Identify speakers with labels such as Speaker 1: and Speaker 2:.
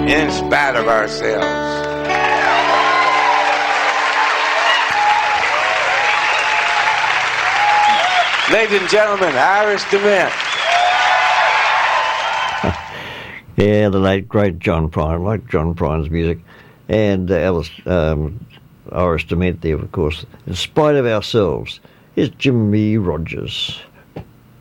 Speaker 1: in spite of ourselves. Ladies and gentlemen, Iris DeMent.
Speaker 2: Yeah, the late, great John Prine. I like John Prine's music. And Iris DeMent there, of course. In spite of ourselves, here's Jimmy Rogers.